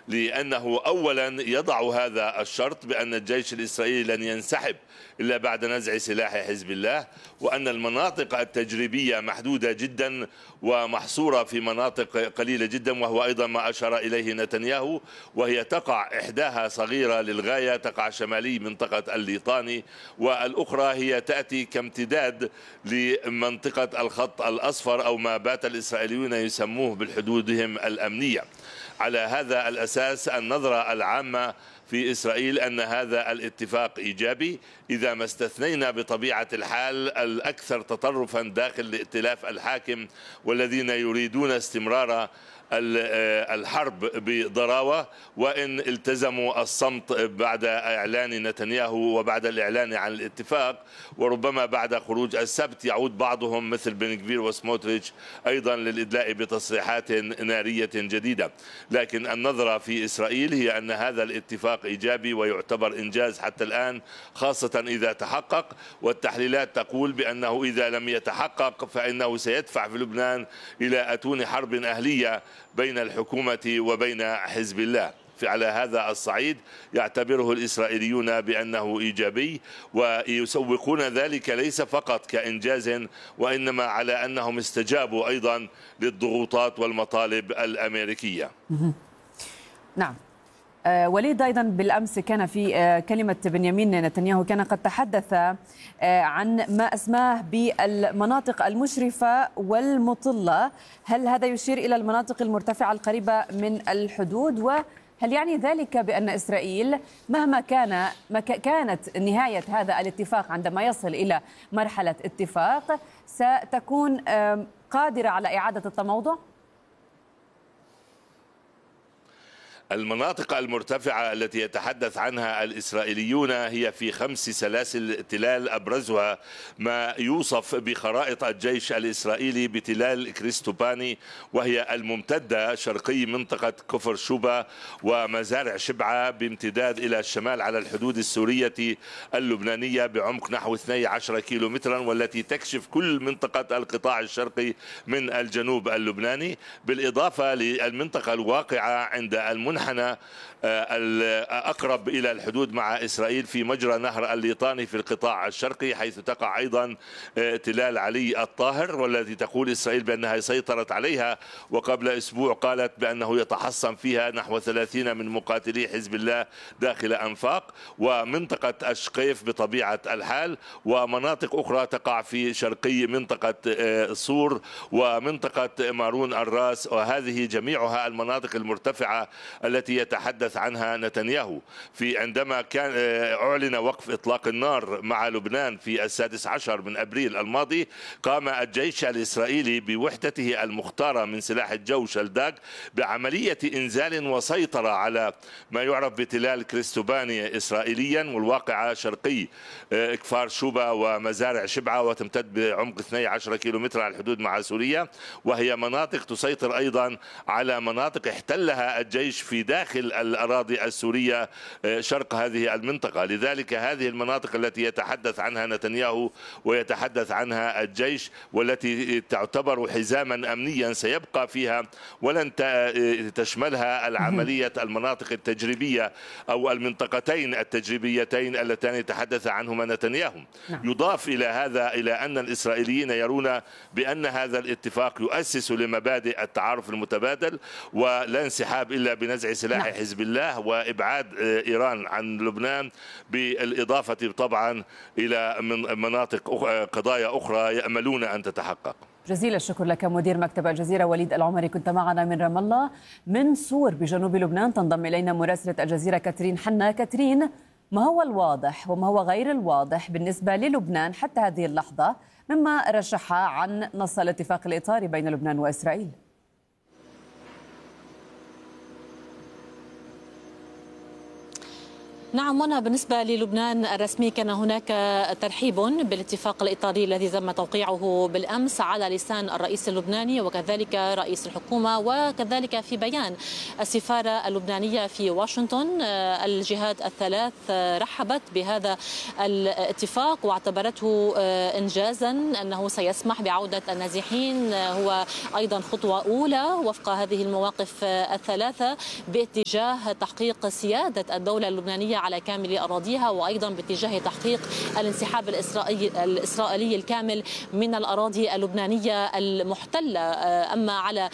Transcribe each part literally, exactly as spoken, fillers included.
لأنه أولا يضع هذا الشرط بأن الجيش الإسرائيلي لن ينسحب إلا بعد نزع سلاح حزب الله، وأن المناطق التجريبية محدودة جدا ومحصورة في مناطق قليلة جدا، وهو أيضا ما أشار إليه نتنياهو، وهي تقع إحداها صغيرة للغاية، تقع شمالي منطقة الليطاني، والأخرى هي تأتي كامتداد لمنطقة الخط الأصفر أو ما بات الإسرائيليون يسموه بالحدودهم الأمنية. على هذا الأساس النظرة العامة في إسرائيل أن هذا الاتفاق إيجابي، إذا ما استثنينا بطبيعة الحال الأكثر تطرفا داخل الائتلاف الحاكم والذين يريدون استمرار الحرب بضراوة، وإن التزموا الصمت بعد إعلان نتنياهو وبعد الإعلان عن الاتفاق، وربما بعد خروج السبت يعود بعضهم مثل بن غفير وسموتريتش أيضا للإدلاء بتصريحات نارية جديدة. لكن النظرة في إسرائيل هي أن هذا الاتفاق إيجابي ويعتبر إنجاز حتى الآن، خاصة إذا تحقق، والتحليلات تقول بأنه إذا لم يتحقق فإنه سيدفع في لبنان إلى أتون حرب أهلية بين الحكومة وبين حزب الله. على هذا الصعيد يعتبره الإسرائيليون بأنه إيجابي، ويسوقون ذلك ليس فقط كإنجاز، وإنما على أنهم استجابوا أيضا للضغوطات والمطالب الأمريكية. نعم. آه وليد، أيضا بالأمس كان في آه كلمة بنيامين نتنياهو كان قد تحدث آه عن ما أسماه بالمناطق المشرفة والمطلة. هل هذا يشير إلى المناطق المرتفعة القريبة من الحدود؟ وهل يعني ذلك بأن إسرائيل مهما كان ما كانت نهاية هذا الاتفاق عندما يصل إلى مرحلة اتفاق ستكون آه قادرة على إعادة التموضع؟ المناطق المرتفعة التي يتحدث عنها الإسرائيليون هي في خمس سلاسل تلال، أبرزها ما يوصف بخرائط الجيش الإسرائيلي بتلال كريستوباني، وهي الممتدة شرقي منطقة كفر شوبا ومزارع شبعة بامتداد إلى الشمال على الحدود السورية اللبنانية بعمق نحو اثني عشر كيلومترا، والتي تكشف كل منطقة القطاع الشرقي من الجنوب اللبناني، بالإضافة للمنطقة الواقعة عند المنحنى الأقرب إلى الحدود مع إسرائيل في مجرى نهر الليطاني في القطاع الشرقي، حيث تقع أيضا تلال علي الطاهر، والتي تقول إسرائيل بأنها سيطرت عليها، وقبل أسبوع قالت بأنه يتحصن فيها نحو ثلاثين من مقاتلي حزب الله داخل أنفاق، ومنطقة الشقيف بطبيعة الحال، ومناطق أخرى تقع في شرقي منطقة صور ومنطقة مارون الراس، وهذه جميعها المناطق المرتفعة التي يتحدث عنها نتنياهو. في عندما كان أعلن وقف إطلاق النار مع لبنان في السادس عشر من أبريل الماضي، قام الجيش الإسرائيلي بوحدته المختارة من سلاح الجو شلداك بعملية إنزال وسيطرة على ما يعرف بتلال كريستوباني إسرائيليا، والواقعة شرقي كفار شوبا ومزارع شبعة، وتمتد بعمق اثني عشر كيلومتر على الحدود مع سوريا، وهي مناطق تسيطر أيضا على مناطق احتلها الجيش في داخل الأراضي السورية شرق هذه المنطقة. لذلك هذه المناطق التي يتحدث عنها نتنياهو ويتحدث عنها الجيش، والتي تعتبر حزاما أمنيا سيبقى فيها ولن تشملها العملية المناطق التجريبية أو المنطقتين التجريبيتين اللتان يتحدث عنهما نتنياهو. يضاف إلى هذا إلى أن الإسرائيليين يرون بأن هذا الاتفاق يؤسس لمبادئ التعارف المتبادل ولا انسحاب إلا بنزع سلاح نعم. حزب الله وإبعاد إيران عن لبنان، بالإضافة طبعا إلى مناطق قضايا أخرى يأملون أن تتحقق. جزيل الشكر لك مدير مكتب الجزيرة وليد العمري، كنت معنا من رام الله. من صور بجنوب لبنان تنضم إلينا مراسلة الجزيرة كاترين حنا. كاترين، ما هو الواضح وما هو غير الواضح بالنسبة للبنان حتى هذه اللحظة مما رشح عن نص الاتفاق الإطاري بين لبنان وإسرائيل؟ نعم، هنا بالنسبة للبنان الرسمي كان هناك ترحيب بالاتفاق الإطاري الذي تم توقيعه بالأمس على لسان الرئيس اللبناني وكذلك رئيس الحكومة، وكذلك في بيان السفارة اللبنانية في واشنطن. الجهات الثلاث رحبت بهذا الاتفاق واعتبرته إنجازا أنه سيسمح بعودة النازحين، هو أيضا خطوة أولى وفق هذه المواقف الثلاثة باتجاه تحقيق سيادة الدولة اللبنانية على كامل أراضيها، وأيضا باتجاه تحقيق الانسحاب الإسرائيلي, الإسرائيلي الكامل من الأراضي اللبنانية المحتلة. أما على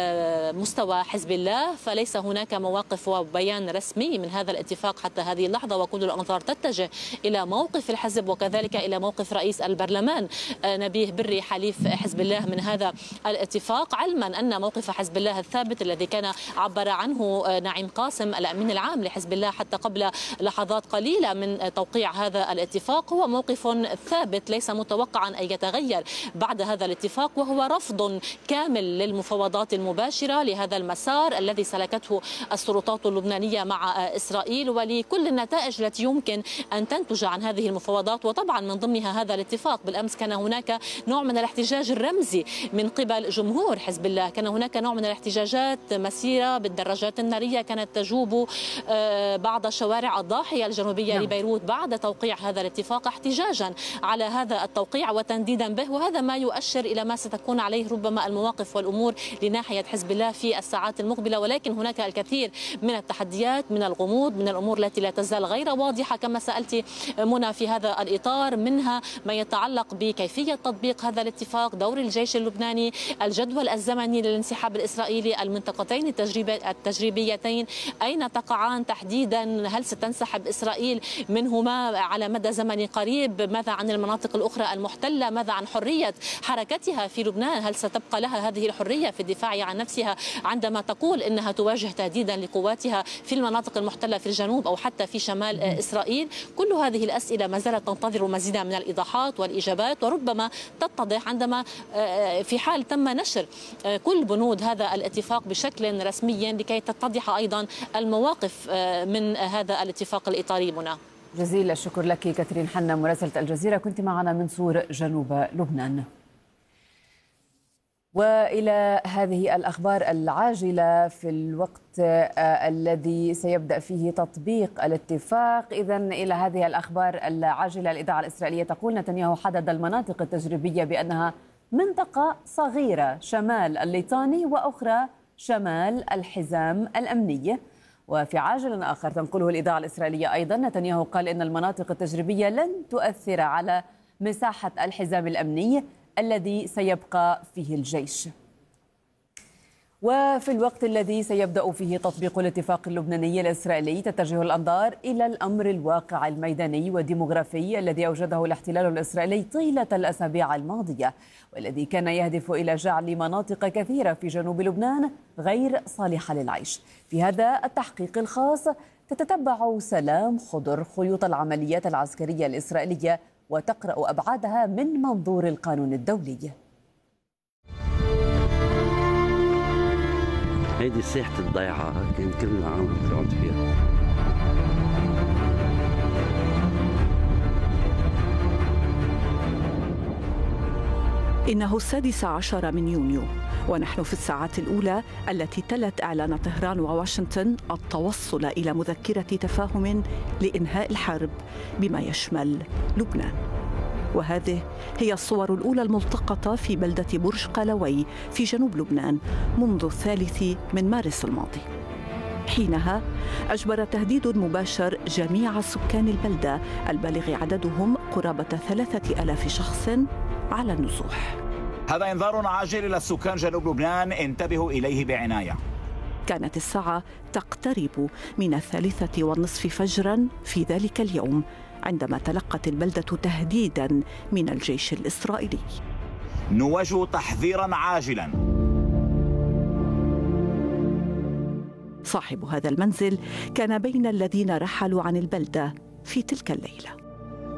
مستوى حزب الله فليس هناك مواقف وبيان رسمي من هذا الاتفاق حتى هذه اللحظة، وكل الأنظار تتجه إلى موقف الحزب وكذلك إلى موقف رئيس البرلمان نبيه بري حليف حزب الله من هذا الاتفاق، علما أن موقف حزب الله الثابت الذي كان عبر عنه نعيم قاسم الأمين العام لحزب الله حتى قبل لحظات قليلة من توقيع هذا الاتفاق هو موقف ثابت ليس متوقعا أن يتغير بعد هذا الاتفاق، وهو رفض كامل للمفاوضات المباشرة لهذا المسار الذي سلكته السلطات اللبنانية مع إسرائيل ولكل النتائج التي يمكن أن تنتج عن هذه المفاوضات، وطبعا من ضمنها هذا الاتفاق. بالأمس كان هناك نوع من الاحتجاج الرمزي من قبل جمهور حزب الله، كان هناك نوع من الاحتجاجات، مسيرة بالدراجات النارية كانت تجوب بعض شوارع الضاحية الجنوبية لبيروت بعد توقيع هذا الاتفاق احتجاجا على هذا التوقيع وتنديدا به، وهذا ما يؤشر إلى ما ستكون عليه ربما المواقف والأمور لناحية حزب الله في الساعات المقبلة. ولكن هناك الكثير من التحديات، من الغموض، من الأمور التي لا تزال غير واضحة كما سألت منى في هذا الإطار، منها ما يتعلق بكيفية تطبيق هذا الاتفاق، دور الجيش اللبناني، الجدول الزمني للانسحاب الإسرائيلي، المنطقتين التجريبيتين أين تقعان تحديدا، هل ستنسحب إسرائيل منهما على مدى زمني قريب، ماذا عن المناطق الأخرى المحتلة، ماذا عن حرية حركتها في لبنان، هل ستبقى لها هذه الحرية في الدفاع عن نفسها عندما تقول إنها تواجه تهديدا لقواتها في المناطق المحتلة في الجنوب أو حتى في شمال إسرائيل. كل هذه الأسئلة ما زالت تنتظر مزيدا من الإيضاحات والإجابات، وربما تتضح عندما في حال تم نشر كل بنود هذا الاتفاق بشكل رسمي لكي تتضح أيضا المواقف من هذا الاتفاق الإطاري. منى، جزيل الشكر لك كاترين حنا مراسلة الجزيرة، كنت معنا من صور جنوب لبنان. وإلى هذه الأخبار العاجلة في الوقت الذي سيبدأ فيه تطبيق الاتفاق. إذن إلى هذه الأخبار العاجلة، الإذاعة الإسرائيلية تقول نتنياهو حدد المناطق التجريبية بأنها منطقة صغيرة شمال الليطاني وأخرى شمال الحزام الأمني. وفي عاجل آخر تنقله الإذاعة الإسرائيلية أيضا نتنياهو قال إن المناطق التجريبية لن تؤثر على مساحة الحزام الأمني الذي سيبقى فيه الجيش. وفي الوقت الذي سيبدأ فيه تطبيق الاتفاق اللبناني الإسرائيلي تتجه الأنظار إلى الأمر الواقع الميداني والديمغرافي الذي أوجده الاحتلال الإسرائيلي طيلة الأسابيع الماضية، والذي كان يهدف إلى جعل مناطق كثيرة في جنوب لبنان غير صالحة للعيش. في هذا التحقيق الخاص تتتبع سلام خضر خيوط العمليات العسكرية الإسرائيلية وتقرأ أبعادها من منظور القانون الدولي. هيدي ساحة الضيعة كان كل العالم بتقعد فيها. إنه السادس عشر من يونيو ونحن في الساعات الأولى التي تلت إعلان طهران وواشنطن التوصل إلى مذكرة تفاهم لإنهاء الحرب بما يشمل لبنان. وهذه هي الصور الأولى الملتقطة في بلدة برج قلوي في جنوب لبنان منذ الثالث من مارس الماضي. حينها أجبر تهديد مباشر جميع سكان البلدة البالغ عددهم قرابة ثلاثة ألاف شخص على النزوح. هذا إنذار عاجل للسكان جنوب لبنان، انتبهوا إليه بعناية. كانت الساعة تقترب من الثالثة والنصف فجرا في ذلك اليوم عندما تلقت البلدة تهديدا من الجيش الإسرائيلي. نواجه تحذيرا عاجلا. صاحب هذا المنزل كان بين الذين رحلوا عن البلدة في تلك الليلة.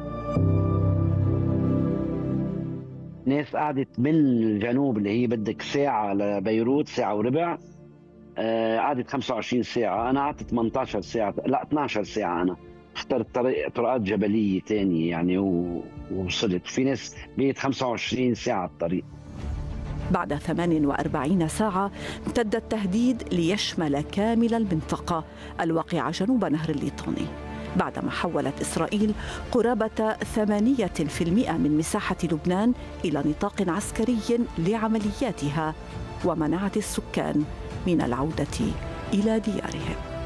ناس قعدت من الجنوب اللي هي بدك ساعة لبيروت، ساعة وربع، آه قعدت خمسة وعشرين ساعة، أنا قعدت ثمانية عشر ساعة، لا اثنعش ساعة، أنا اخترت طريق طرقات جبلية تانية يعني ووصلت. في ناس بقيت خمسة وعشرين ساعة الطريق. بعد ثمان وأربعين ساعة امتد التهديد ليشمل كامل المنطقة الواقعة جنوب نهر الليطاني، بعدما حولت إسرائيل قرابة ثمانية في المئة من مساحة لبنان إلى نطاق عسكري لعملياتها، ومنعت السكان من العودة إلى ديارهم.